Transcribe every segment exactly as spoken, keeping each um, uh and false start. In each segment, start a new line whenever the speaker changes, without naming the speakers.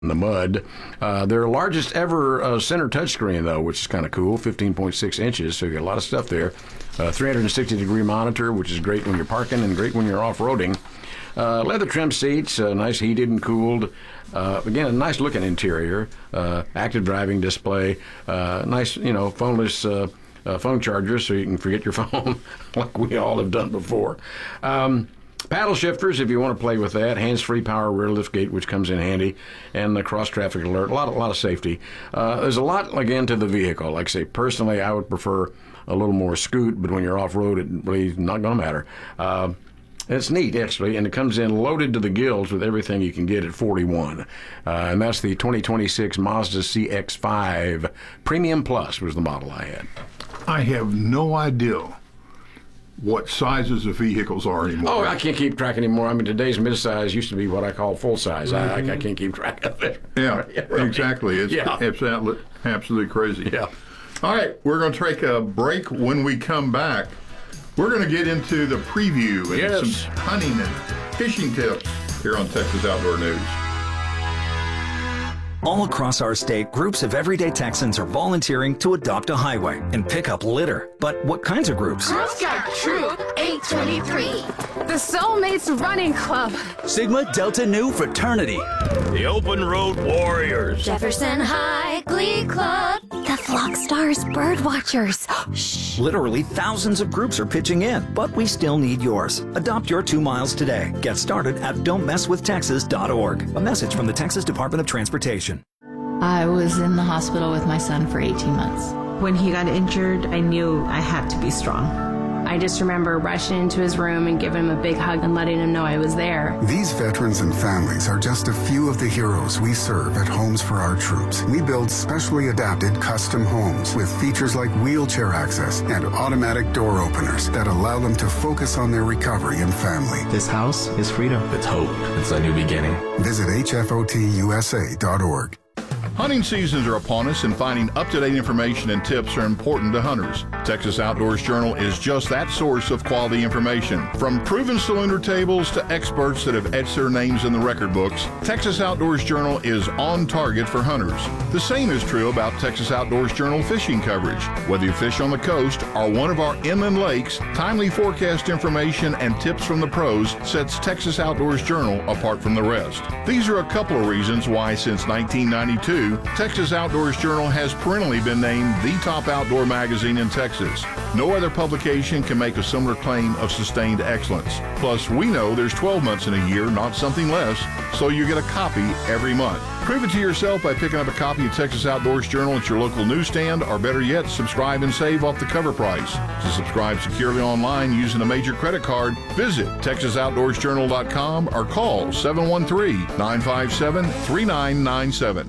in the mud. Uh, their largest ever uh, center touchscreen, though, which is kind of cool, fifteen point six inches, so you got a lot of stuff there. Uh, three hundred sixty degree monitor, which is great when you're parking and great when you're off-roading. Uh, leather trim seats, uh, nice heated and cooled. Uh, again, a nice looking interior. Uh, active driving display. Uh, nice, you know, phoneless uh, uh, phone charger, so you can forget your phone like we all have done before. Um, Paddle shifters, if you want to play with that. Hands-free power rear liftgate, which comes in handy, and the cross-traffic alert. A lot, a lot of safety. Uh, there's a lot, again, to the vehicle. Like I say, personally, I would prefer a little more scoot, but when you're off-road, it really is not going to matter. Uh, it's neat, actually, and it comes in loaded to the gills with everything you can get at forty-one. Uh, and that's the twenty twenty-six Mazda C X five Premium Plus was the model I had.
I have no idea what sizes of vehicles are anymore.
Oh, I can't keep track anymore. I mean, today's midsize used to be what I call full size. Mm-hmm. I, I can't keep track of it.
Yeah, exactly. It's,
yeah.
it's absolutely crazy.
Yeah.
All right, we're going to take a break. When we come back, we're going to get into the preview and
yes.
some hunting and fishing tips here on Texas Outdoor News.
All across our state, groups of everyday Texans are volunteering to adopt a highway and pick up litter. But what kinds of groups?
Girl Scout Troop eight twenty-three. The Soulmates Running Club.
Sigma Delta Nu Fraternity.
The Open Road Warriors.
Jefferson High Glee Club. The Flock Stars Bird Watchers. Shh.
Literally thousands of groups are pitching in, but we still need yours. Adopt your two miles today. Get started at don't mess with texas dot org. A message from the Texas Department of Transportation.
I was in the hospital with my son for eighteen months.
When he got injured, I knew I had to be strong.
I just remember rushing into his room and giving him a big hug and letting him know I was there.
These veterans and families are just a few of the heroes we serve at Homes for Our Troops. We build specially adapted custom homes with features like wheelchair access and automatic door openers that allow them to focus on their recovery and family.
This house is freedom.
It's hope. It's a new beginning.
Visit H F O T U S A dot org.
Hunting seasons are upon us, and finding up-to-date information and tips are important to hunters. Texas Outdoors Journal is just that source of quality information. From proven salooner tables to experts that have etched their names in the record books, Texas Outdoors Journal is on target for hunters. The same is true about Texas Outdoors Journal fishing coverage. Whether you fish on the coast or one of our inland lakes, timely forecast information and tips from the pros sets Texas Outdoors Journal apart from the rest. These are a couple of reasons why since nineteen ninety-two, Texas Outdoors Journal has perennially been named the top outdoor magazine in Texas. No other publication can make a similar claim of sustained excellence. Plus, we know there's twelve months in a year, not something less, so you get a copy every month. Prove it to yourself by picking up a copy of Texas Outdoors Journal at your local newsstand, or better yet, subscribe and save off the cover price. To subscribe securely online using a major credit card, visit texas outdoors journal dot com or call seven one three, nine five seven, three nine nine seven.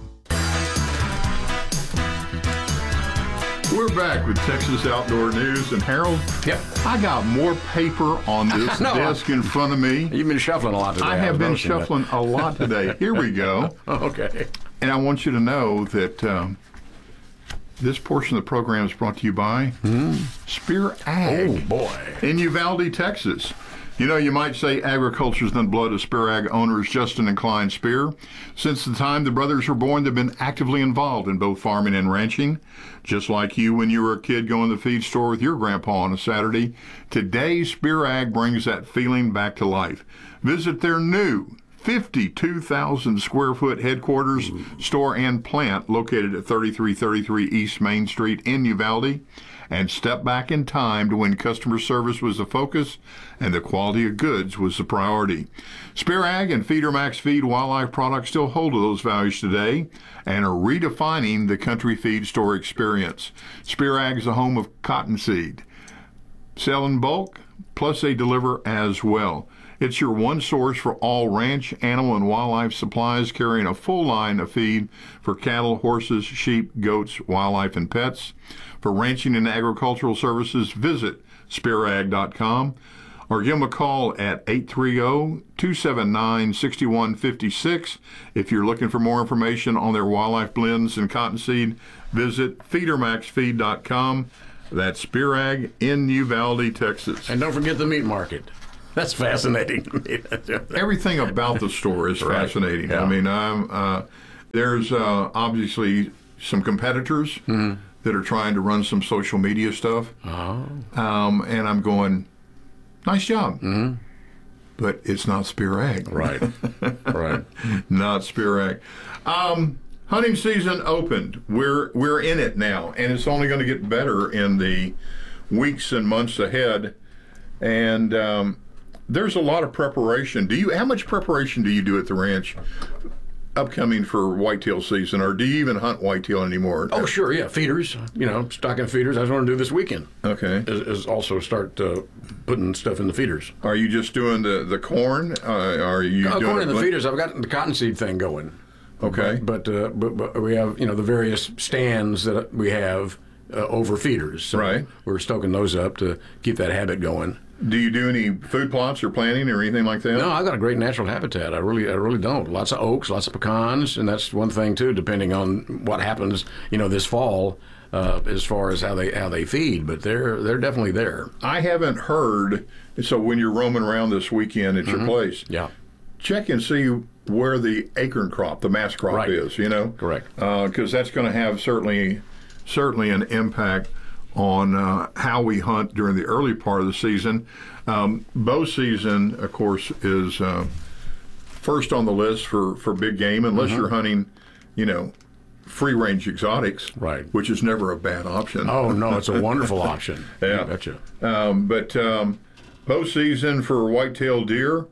We're back with Texas Outdoor News, and Harold,
yep.
I got more paper on this no, desk in front of me.
You've been shuffling a lot today.
I have I been shuffling that. a lot today. Here we go.
Okay.
And I want you to know that um, this portion of the program is brought to you by mm. Spear Ag.
Oh, boy.
In Uvalde, Texas. You know, you might say agriculture's in the blood of Spear Ag owners Justin and Klein Spear. Since the time the brothers were born, they've been actively involved in both farming and ranching. Just like you when you were a kid going to the feed store with your grandpa on a Saturday, today Spear Ag brings that feeling back to life. Visit their new fifty-two thousand square foot headquarters, Ooh. store, and plant located at thirty-three thirty-three East Main Street in Uvalde, and step back in time to when customer service was the focus and the quality of goods was the priority. Spear Ag and Feeder Max Feed wildlife products still hold to those values today and are redefining the country feed store experience. Spear Ag is the home of cottonseed. Sell in bulk, plus they deliver as well. It's your one source for all ranch, animal, and wildlife supplies, carrying a full line of feed for cattle, horses, sheep, goats, wildlife, and pets. For ranching and agricultural services, visit spear ag dot com or give them a call at eight three zero, two seven nine, six one five six. If you're looking for more information on their wildlife blends and cottonseed, visit feeder max feed dot com. That's Spear Ag in Uvalde, Texas.
And don't forget the meat market. That's fascinating to me.
Everything about the store is
right.
fascinating.
Yeah.
I mean, I'm, uh, There's uh, obviously some competitors
Mm-hmm.
that are trying to run some social media stuff.
Oh.
Um, and I'm going, nice job.
Mm-hmm.
But it's not Spear Ag.
Right. Right.
Not Spear Ag. Um, hunting season opened. We're we're in it now, and it's only going to get better in the weeks and months ahead. And um, there's a lot of preparation. Do you? How much preparation do you do at the ranch upcoming for whitetail season, or do you even hunt whitetail anymore?
Oh, sure, yeah, feeders, you know, stocking feeders. I was going to do this weekend.
Okay.
Is, is also start uh, putting stuff in the feeders.
Are you just doing the, the corn? Uh, are you
Uh,
doing
corn in the
it-
feeders. I've got the cottonseed thing going.
Okay.
But, uh, but but we have, you know, the various stands that we have uh, over feeders. So
Right.
we're stoking those up to keep that habit going.
Do you do any food plots or planting or anything like that?
No, I've got a great natural habitat. I really, I really don't. Lots of oaks, lots of pecans, and that's one thing too. Depending on what happens, you know, this fall, uh, as far as how they how they feed, but they're they're definitely there.
I haven't heard. So when you're roaming around this weekend at your place,
Yeah,
check and see where the acorn crop, the mass crop
Right.
is. You know,
Correct.
Because that's going to have certainly certainly an impact on uh, how we hunt during the early part of the season. Um, bow season, of course, is uh, first on the list for, for big game, unless
Mm-hmm.
you're hunting, you know, free range exotics,
Right.
which is never a bad option.
Oh no, it's a wonderful option.
Yeah.
You betcha.
Um, but um, bow season for whitetail deer,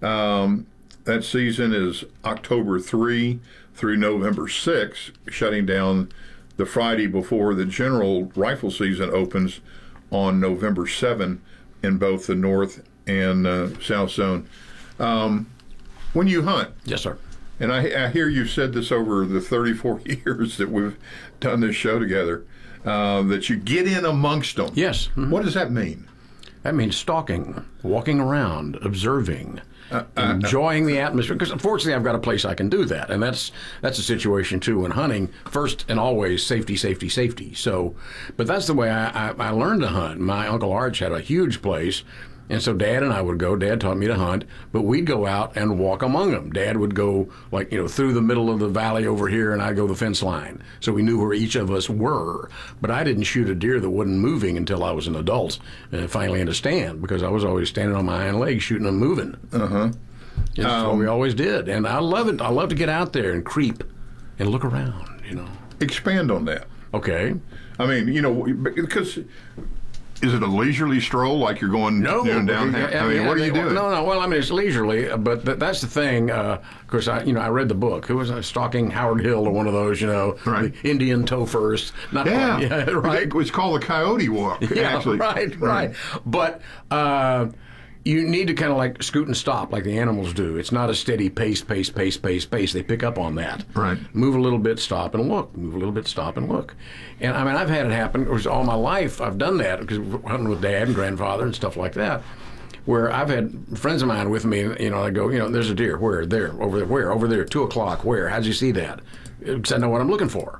um, that season is October third through November sixth, shutting down the Friday before the general rifle season opens on November seventh in both the north and uh, south zone. Um, when you hunt,
Yes, sir.
and I, I hear you've said this over the thirty-four years that we've done this show together, uh, that you get in amongst them.
Yes. Mhm.
What does that mean?
That means stalking, walking around, observing,
Uh,
enjoying the atmosphere. Because unfortunately, I've got a place I can do that, and that's that's a situation too. When hunting, first and always safety, safety, safety. So, but that's the way I, I, I learned to hunt. My Uncle Arch had a huge place. And so Dad and I would go. Dad taught me to hunt, but we'd go out and walk among them. Dad would go, like, you know, through the middle of the valley over here, and I'd go the fence line. So we knew where each of us were. But I didn't shoot a deer that wasn't moving until I was an adult and finally had to stand, because I was always standing on my hind legs shooting them moving.
Uh-huh.
That's what we always did. And I love it. I love to get out there and creep and look around, you know.
Expand on that.
Okay.
I mean, you know, because is it a leisurely stroll like you're going
No,
you know, down?
yeah,
I mean,
yeah,
what are
they-
you doing?
No, no. Well, I mean, it's leisurely, uh, but th- that's the thing. Uh, of course, I, you know, I read the book. Who was I stalking Howard Hill or one of those? You know,
Right.
the Indian toe first. Not
Yeah,
quite, yeah, right.
It's called the Coyote Walk.
Yeah,
actually.
right, right. But uh, you need to kind of like scoot and stop like the animals do. It's not a steady pace, pace, pace, pace, pace. They pick up on that.
Right.
Move a little bit, stop and look. Move a little bit, stop and look. And I mean, I've had it happen. It was all my life. I've done that because hunting with Dad and grandfather and stuff like that. Where I've had friends of mine with me, you know, I go, you know, there's a deer. Where? There. Over there. Where? Over there. Two o'clock. Where? How'd you see that? Because I know what I'm looking for.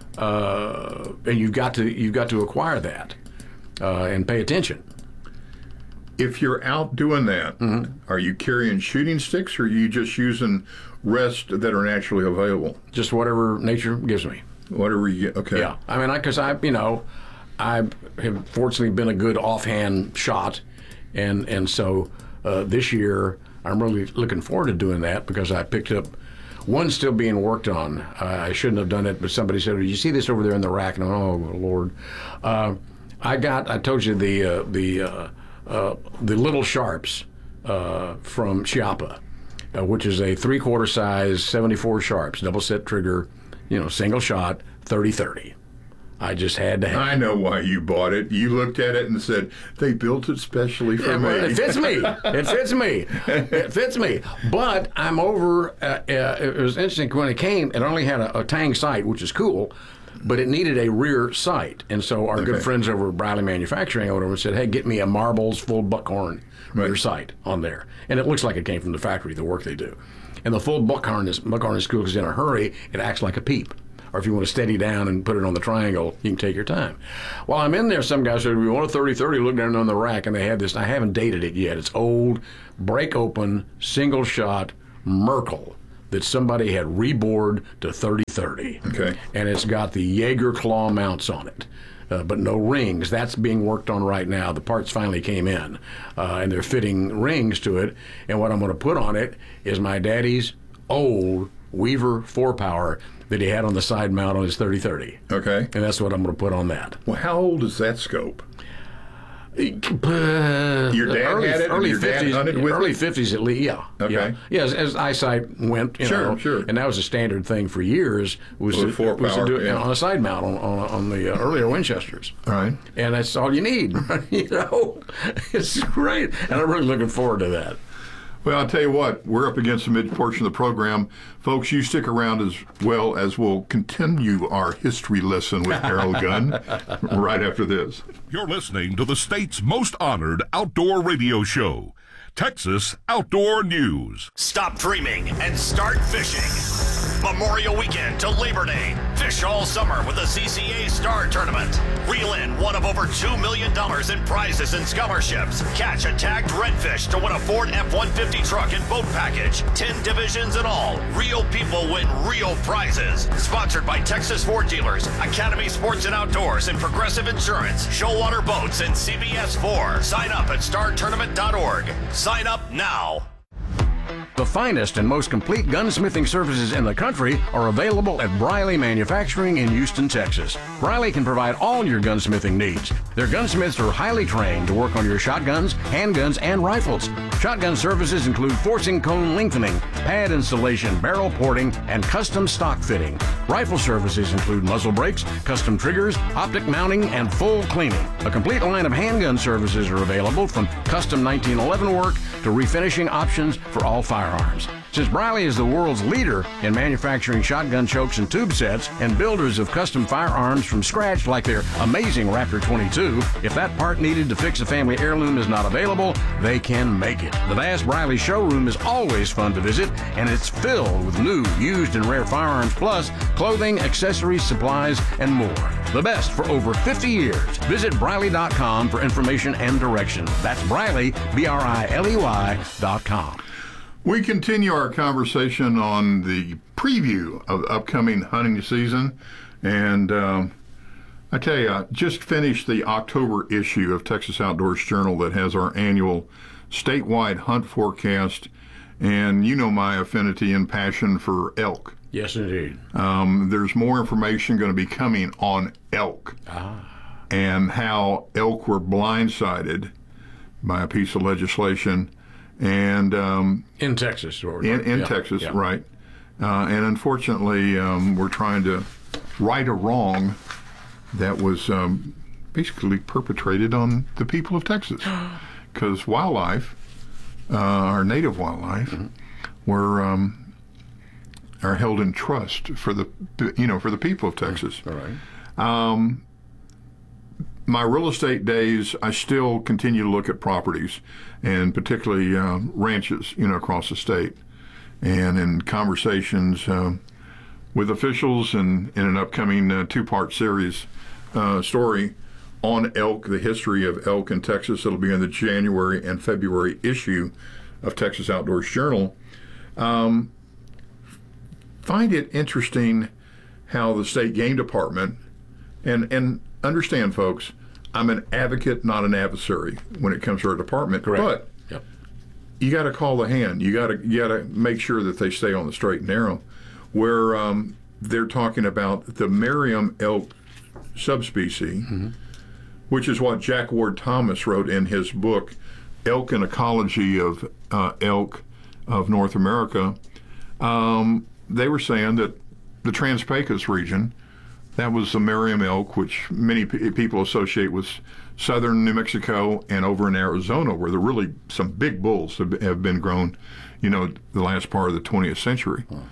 Uh, and you've got to you've got to acquire that uh, and pay attention.
If you're out doing that,
Mm-hmm.
are you carrying shooting sticks, or are you just using rest that are naturally available?
Just whatever nature gives me.
Whatever you get. Okay.
Yeah, I mean, because I, you know, I have fortunately been a good offhand shot, and and so uh, this year I'm really looking forward to doing that, because I picked up one still being worked on. Uh, I shouldn't have done it, but somebody said, "Did you see this over there in the rack?" And I'm, oh Lord, uh, I got. I told you the uh, the uh, uh, the little sharps uh, from Chiapa, uh, which is a three-quarter size seventy-four sharps, double set trigger. You know, single shot, thirty thirty. I just had to have
I know why you bought it. You looked at it and said, they built it specially for
Yeah,
me.
well, it fits me. It fits me. It fits me. But I'm over. Uh, uh, it was interesting when it came. It only had a, a tang sight, which is cool, but it needed a rear sight. And so our good
Okay.
friends over at Briley Manufacturing over and said, "Hey, get me a Marbles full buckhorn rear
Right.
sight on there." And it looks like it came from the factory. The work they do, and the full buckhorn is buckhorn is cool because in a hurry it acts like a peep. Or if you want to steady down and put it on the triangle, you can take your time. While I'm in there, some guy said, "We want a thirty thirty." Look down on the rack, and they had this. I haven't dated it yet. It's old, break open, single shot Merkel that somebody had rebored to thirty thirty.
Okay.
And it's got the Jaeger claw mounts on it. Uh, but no rings. That's being worked on right now. The parts finally came in, uh, and they're fitting rings to it. And what I'm going to put on it is my daddy's old Weaver four power that he had on the side mount on his thirty thirty.
Okay.
And that's what I'm going to put on that.
Well, how old is that scope?
Uh,
Your dad
early,
had it, and
early
your dad
fifties,
hunted with
early
it?
fifties at least. Yeah.
Okay.
Yeah, yeah as, as eyesight went, you
Sure,
know,
sure.
and that was a standard thing for years. Was
With
to,
four
was
power,
to do it
yeah.
on a side mount on on, on the uh, earlier Winchesters.
All right.
And that's all you need. You know, it's great, and I'm really looking forward to that.
Well, I'll tell you what, we're up against the mid portion of the program. Folks, you stick around as well as we'll continue our history lesson with Harold Gunn right after this.
You're listening to the state's most honored outdoor radio show, Texas Outdoor News.
Stop dreaming and start fishing. Memorial Weekend to Labor Day. Fish all summer with the C C A Star Tournament. Reel in one of over two million dollars in prizes and scholarships. Catch a tagged redfish to win a Ford F one fifty truck and boat package. Ten divisions in all. Real people win real prizes. Sponsored by Texas Ford Dealers, Academy Sports and Outdoors, and Progressive Insurance, Showwater Boats, and C B S four. Sign up at star tournament dot org. Sign up now.
The finest and most complete gunsmithing services in the country are available at Briley Manufacturing in Houston, Texas. Briley can provide all your gunsmithing needs. Their gunsmiths are highly trained to work on your shotguns, handguns, and rifles. Shotgun services include forcing cone lengthening, pad installation, barrel porting, and custom stock fitting. Rifle services include muzzle brakes, custom triggers, optic mounting, and full cleaning. A complete line of handgun services are available, from custom nineteen eleven work to refinishing options for all firearms. Since Briley is the world's leader in manufacturing shotgun chokes and tube sets, and builders of custom firearms from scratch like their amazing Raptor twenty-two, if that part needed to fix a family heirloom is not available, they can make it. The vast Briley showroom is always fun to visit, and it's filled with new, used, and rare firearms, plus clothing, accessories, supplies, and more. The best for over fifty years. Visit Briley dot com for information and direction. That's Briley, B R I L E Y dot com.
We continue our conversation on the preview of the upcoming hunting season. And um, I tell you, I just finished the October issue of Texas Outdoors Journal that has our annual statewide hunt forecast. And you know my affinity and passion for elk.
Yes, indeed.
Um, there's more information going to be coming on elk
Ah.
and how elk were blindsided by a piece of legislation. And um,
in Texas, or
in, in
yeah,
Texas,
yeah.
right? Uh, and unfortunately, um, we're trying to right a wrong that was um, basically perpetrated on the people of Texas, because wildlife, uh, our native wildlife, mm-hmm. were um, are held in trust for the you know for the people of Texas.
All right.
Um, my real estate days, I still continue to look at properties, and particularly uh, ranches, you know, across the state. And in conversations uh, with officials, and in an upcoming uh, two-part series uh, story on elk, the history of elk in Texas, it'll be in the January and February issue of Texas Outdoors Journal. Um, find it interesting how the state game department, and and understand, folks, I'm an advocate, not an adversary when it comes to our department.
Correct.
But
Yep.
you got to call the hand. You got to you got to make sure that they stay on the straight and narrow. Where um, they're talking about the Merriam elk subspecies, mm-hmm. which is what Jack Ward Thomas wrote in his book, Elk and Ecology of uh, Elk of North America. Um, they were saying that the Trans-Pecos region, that was the Merriam elk, which many p- people associate with southern New Mexico and over in Arizona, where there really some big bulls have, have been grown, you know, the last part of the twentieth century. Huh.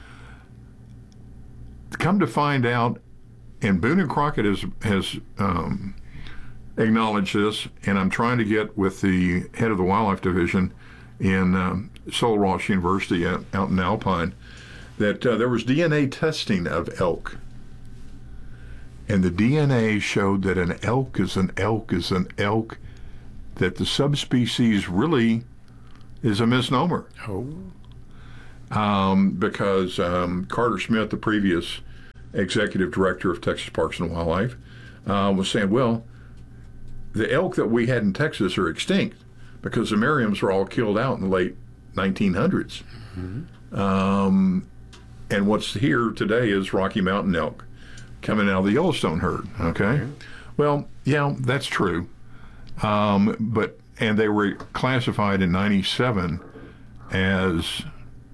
Come to find out, and Boone and Crockett has, has um, acknowledged this, and I'm trying to get with the head of the Wildlife Division in um, Sul Ross University out, out in Alpine, that uh, there was D N A testing of elk. And the D N A showed that an elk is an elk is an elk, that the subspecies really is a misnomer.
Oh.
um, because um, Carter Smith, the previous executive director of Texas Parks and Wildlife, uh, was saying, well, the elk that we had in Texas are extinct because the Merriams were all killed out in the late nineteen hundreds. Mm-hmm. Um, and what's here today is Rocky Mountain elk coming out of the Yellowstone herd, okay? Mm-hmm. Well, yeah, that's true. Um, but and they were classified in ninety-seven as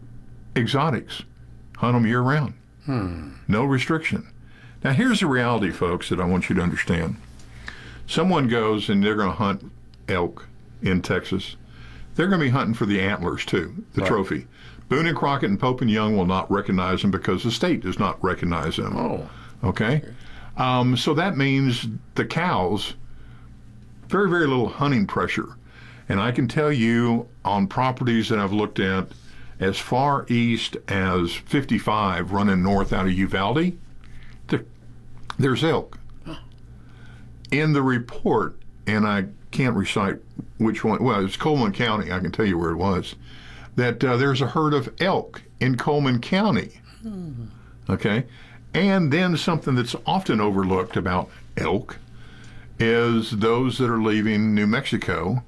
exotics. Hunt them year-round. Hmm. No restriction. Now, here's the reality, folks, that I want you to understand. Someone goes and they're going to hunt elk in Texas. They're going to be hunting for the antlers, too, the right. trophy. Boone and Crockett and Pope and Young will not recognize them because the state does not recognize them.
Oh.
Okay? Um, so that means the cows, very, very little hunting pressure. And I can tell you on properties that I've looked at as far east as fifty-five running north out of Uvalde, there, there's elk. Huh. In the report, and I can't recite which one, well, it's Coleman County, I can tell you where it was, that uh, there's a herd of elk in Coleman County. Hmm. Okay? And then something that's often overlooked about elk is those that are leaving New Mexico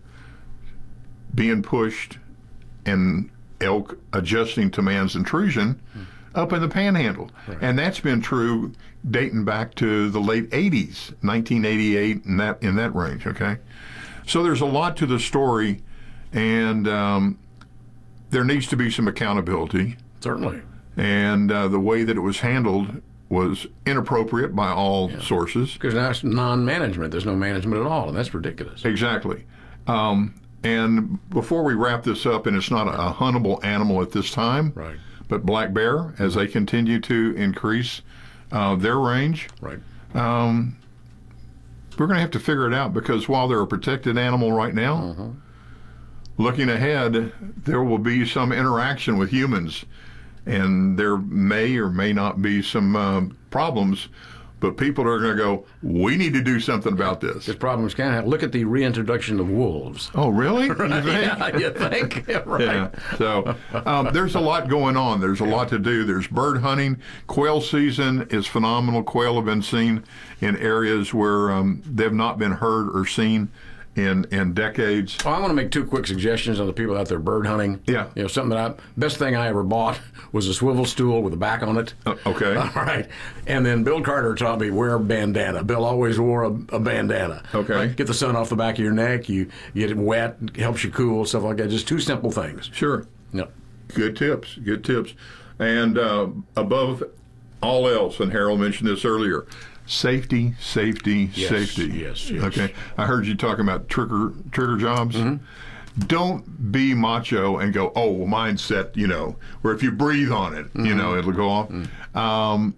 being pushed and elk adjusting to man's intrusion hmm. up in the Panhandle. Right. And that's been true dating back to the late eighties, nineteen eighty-eight, and that in that range, okay? So there's a lot to the story, and um, there needs to be some accountability.
Certainly.
And uh, the way that it was handled was inappropriate by all yeah. sources.
Because now it's non-management. There's no management at all, and that's ridiculous.
Exactly. Um, and before we wrap this up, and it's not a, a huntable animal at this time,
right.
but black bear, as they continue to increase uh, their range,
right.
um, we're going to have to figure it out, because while they're a protected animal right now,
uh-huh.
looking ahead, there will be some interaction with humans, and there may or may not be some uh, problems, but people are going to go, we need to do something about this.
Because problems can happen. Look at the reintroduction of wolves.
Oh, really?
Right.
You think?
Yeah, you think? Yeah, right.
Yeah. So um, there's a lot going on. There's a lot to do. There's bird hunting. Quail season is phenomenal. Quail have been seen in areas where um, they've not been heard or seen in in decades.
Oh, I want to make two quick suggestions on the people out there bird hunting.
Yeah.
You know, something that I, best thing I ever bought was a swivel stool with a back on it.
Uh, okay.
All right. And then Bill Carter taught me wear a bandana. Bill always wore a, a bandana.
Okay.
Right? Get the sun off the back of your neck. You get it wet. It helps you cool, stuff like that. Just two simple things.
Sure.
Yep.
Good tips. Good tips. And uh, above all else, and Harold mentioned this earlier, safety, safety,
yes,
safety.
Yes, yes.
Okay. I heard you talking about trigger trigger jobs.
Mm-hmm.
Don't be macho and go, oh, well, mine's set, you know, where if you breathe on it, mm-hmm. you know, it'll go off. Mm-hmm. Um,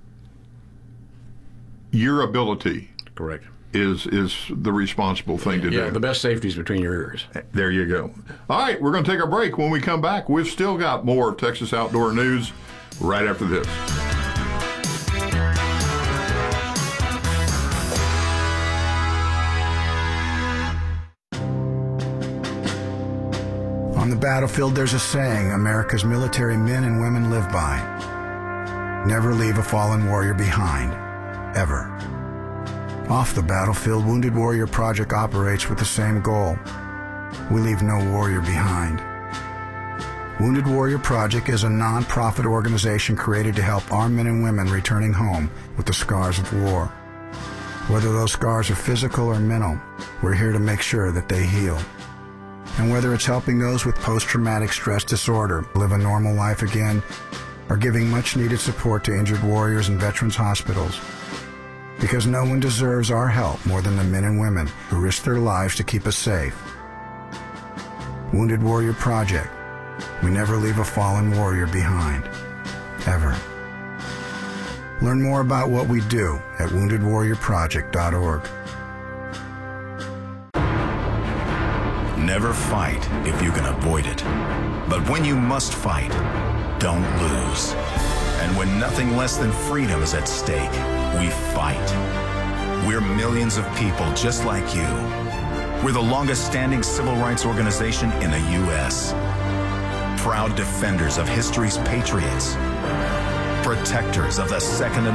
your ability.
Correct.
Is is the responsible thing to
yeah,
do.
Yeah, the best safety is between your ears.
There you go. All right, we're going to take a break. When we come back, we've still got more of Texas Outdoor News right after this.
On the battlefield, there's a saying America's military men and women live by. Never leave a fallen warrior behind, ever. Off the battlefield, Wounded Warrior Project operates with the same goal. We leave no warrior behind. Wounded Warrior Project is a non-profit organization created to help our men and women returning home with the scars of war. Whether those scars are physical or mental, we're here to make sure that they heal. And whether it's helping those with post-traumatic stress disorder live a normal life again, or giving much-needed support to injured warriors in veterans' hospitals. Because no one deserves our help more than the men and women who risk their lives to keep us safe. Wounded Warrior Project. We never leave a fallen warrior behind. Ever. Learn more about what we do at wounded warrior project dot org.
Never fight if you can avoid it. But when you must fight, don't lose. And when nothing less than freedom is at stake, we fight. We're millions of people just like you. We're the longest standing civil rights organization in the U S proud defenders of history's patriots, protectors of the Second